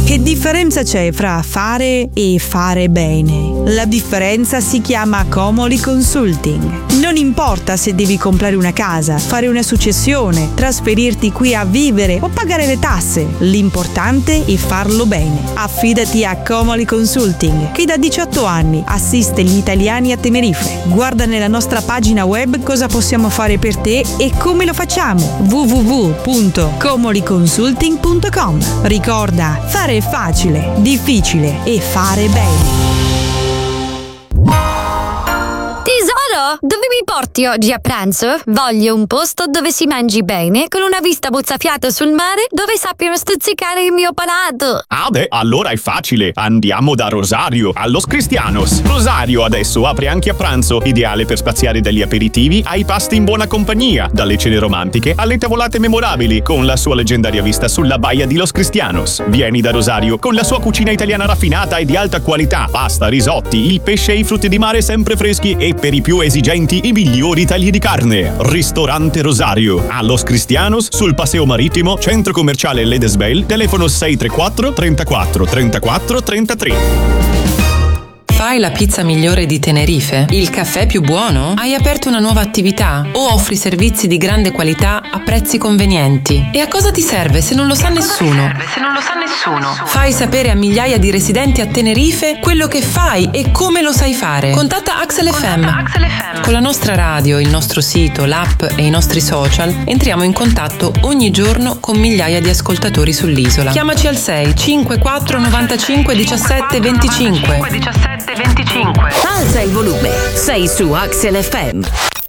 Che differenza c'è fra fare e fare bene? La differenza si chiama Comoli Consulting. Non importa se devi comprare una casa, fare una successione, trasferirti qui a vivere o pagare le tasse. L'importante è farlo bene. Affidati a Comoli Consulting, che da 18 anni assiste gli italiani a Tenerife. Guarda nella nostra pagina web cosa possiamo fare per te e come lo facciamo. www.comoliconsulting.com. Ricorda, fare è facile, difficile è fare bene. Tesoro, dove mi porti oggi a pranzo? Voglio un posto dove si mangi bene, con una vista mozzafiato sul mare, dove sappiano stuzzicare il mio palato. Ah beh, allora è facile. Andiamo da Rosario, a Los Cristianos. Rosario adesso apre anche a pranzo, ideale per spaziare dagli aperitivi ai pasti in buona compagnia, dalle cene romantiche alle tavolate memorabili, con la sua leggendaria vista sulla baia di Los Cristianos. Vieni da Rosario, con la sua cucina italiana raffinata e di alta qualità, pasta, risotti, il pesce e i frutti di mare sempre freschi e per i più esigenti i migliori tagli di carne. Ristorante Rosario, a Los Cristianos, sul Paseo Marittimo, centro commerciale Ledesbel, telefono 634 34 34 33. Fai la pizza migliore di Tenerife? Il caffè più buono? Hai aperto una nuova attività? O offri servizi di grande qualità a prezzi convenienti? E a cosa ti serve se non lo sa nessuno? Fai sapere a migliaia di residenti a Tenerife quello che fai e come lo sai fare. Contatta Axel FM. Con la nostra radio, il nostro sito, l'app e i nostri social entriamo in contatto ogni giorno con migliaia di ascoltatori sull'isola. Chiamaci al 6 54 95 17 25. Alza il volume, sei su Axel FM.